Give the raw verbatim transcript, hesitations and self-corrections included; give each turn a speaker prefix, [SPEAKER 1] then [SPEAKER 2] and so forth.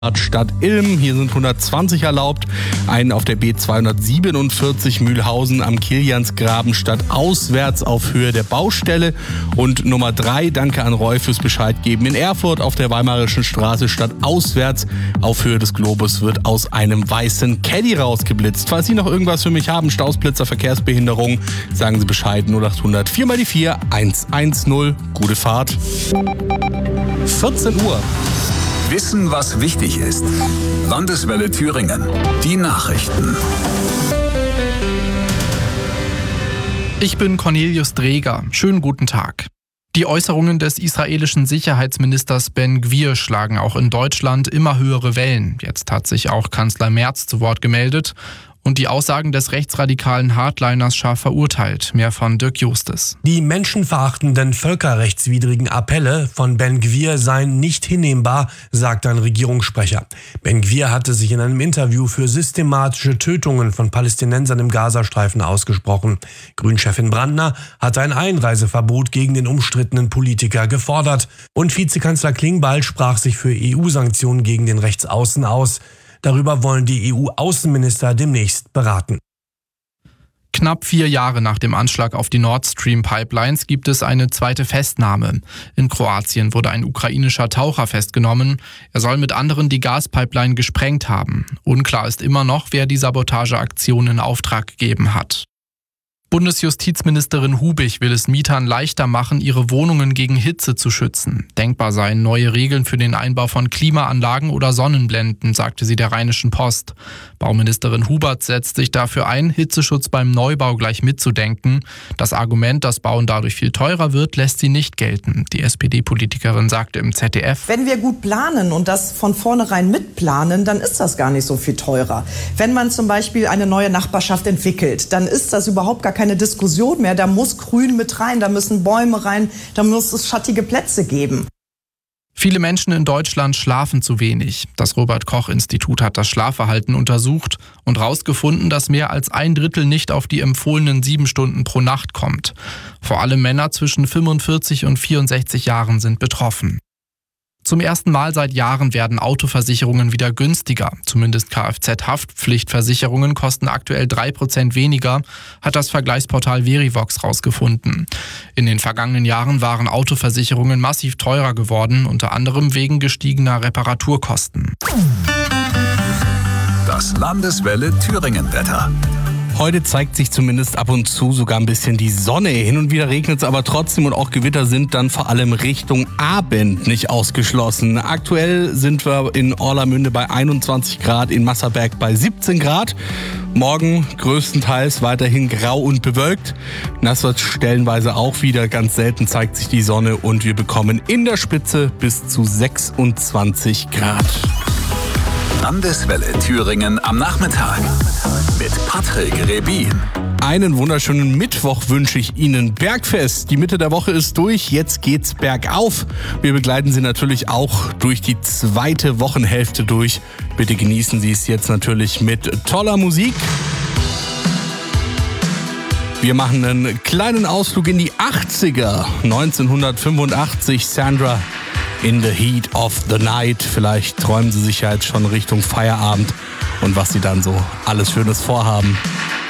[SPEAKER 1] Stadt Ilm. Hier sind hundertzwanzig erlaubt. Einen auf der B zweihundertsiebenundvierzig Mühlhausen am Kiliansgraben statt auswärts auf Höhe der Baustelle. Und Nummer drei, danke an Roy fürs Bescheid geben. In Erfurt auf der Weimarischen Straße statt auswärts auf Höhe des Globus wird aus einem weißen Caddy rausgeblitzt. Falls Sie noch irgendwas für mich haben, Stausblitzer, Verkehrsbehinderung, sagen Sie Bescheid. null achthundert vier mal die vier eins eins null. Gute Fahrt. vierzehn Uhr.
[SPEAKER 2] Wissen, was wichtig ist. Landeswelle Thüringen. Die Nachrichten.
[SPEAKER 3] Ich bin Cornelius Dreger. Schönen guten Tag. Die Äußerungen des israelischen Sicherheitsministers Ben Gvir schlagen auch in Deutschland immer höhere Wellen. Jetzt hat sich auch Kanzler Merz zu Wort gemeldet und die Aussagen des rechtsradikalen Hardliners scharf verurteilt. Mehr von Dirk Justes.
[SPEAKER 4] Die menschenverachtenden, völkerrechtswidrigen Appelle von Ben Gvir seien nicht hinnehmbar, sagt ein Regierungssprecher. Ben Gvir hatte sich in einem Interview für systematische Tötungen von Palästinensern im Gazastreifen ausgesprochen. Grünchefin Brandner hatte ein Einreiseverbot gegen den umstrittenen Politiker gefordert. Und Vizekanzler Klingbeil sprach sich für E U-Sanktionen gegen den Rechtsaußen aus. Darüber wollen die E U-Außenminister demnächst beraten.
[SPEAKER 3] Knapp vier Jahre nach dem Anschlag auf die Nord Stream Pipelines gibt es eine zweite Festnahme. In Kroatien wurde ein ukrainischer Taucher festgenommen. Er soll mit anderen die Gaspipeline gesprengt haben. Unklar ist immer noch, wer die Sabotageaktion in Auftrag gegeben hat. Bundesjustizministerin Hubich will es Mietern leichter machen, ihre Wohnungen gegen Hitze zu schützen. Denkbar seien neue Regeln für den Einbau von Klimaanlagen oder Sonnenblenden, sagte sie der Rheinischen Post. Bauministerin Hubert setzt sich dafür ein, Hitzeschutz beim Neubau gleich mitzudenken. Das Argument, dass Bauen dadurch viel teurer wird, lässt sie nicht gelten. Die S P D-Politikerin sagte im Z D F:
[SPEAKER 5] Wenn wir gut planen und das von vornherein mitplanen, dann ist das gar nicht so viel teurer. Wenn man zum Beispiel eine neue Nachbarschaft entwickelt, dann ist das überhaupt gar kein keine Diskussion mehr. Da muss Grün mit rein, da müssen Bäume rein, da muss es schattige Plätze geben.
[SPEAKER 3] Viele Menschen in Deutschland schlafen zu wenig. Das Robert-Koch-Institut hat das Schlafverhalten untersucht und herausgefunden, dass mehr als ein Drittel nicht auf die empfohlenen sieben Stunden pro Nacht kommt. Vor allem Männer zwischen fünfundvierzig und vierundsechzig Jahren sind betroffen. Zum ersten Mal seit Jahren werden Autoversicherungen wieder günstiger. Zumindest Kfz-Haftpflichtversicherungen kosten aktuell drei Prozent weniger, hat das Vergleichsportal Verivox rausgefunden. In den vergangenen Jahren waren Autoversicherungen massiv teurer geworden, unter anderem wegen gestiegener Reparaturkosten.
[SPEAKER 2] Das Landeswelle Thüringen-Wetter.
[SPEAKER 1] Heute zeigt sich zumindest ab und zu sogar ein bisschen die Sonne. Hin und wieder regnet es aber trotzdem und auch Gewitter sind dann vor allem Richtung Abend nicht ausgeschlossen. Aktuell sind wir in Orlamünde bei einundzwanzig Grad, in Masserberg bei siebzehn Grad. Morgen größtenteils weiterhin grau und bewölkt. Nass wird stellenweise auch wieder. Ganz selten zeigt sich die Sonne und wir bekommen in der Spitze bis zu sechsundzwanzig Grad.
[SPEAKER 2] Landeswelle Thüringen am Nachmittag mit Patrick Rebin.
[SPEAKER 1] Einen wunderschönen Mittwoch wünsche ich Ihnen. Bergfest, die Mitte der Woche ist durch, jetzt geht's bergauf. Wir begleiten Sie natürlich auch durch die zweite Wochenhälfte durch. Bitte genießen Sie es jetzt natürlich mit toller Musik. Wir machen einen kleinen Ausflug in die achtziger. neunzehnhundertfünfundachtzig, Sandra in the Heat of the Night. Vielleicht träumen Sie sich ja jetzt schon Richtung Feierabend und was Sie dann so alles Schönes vorhaben.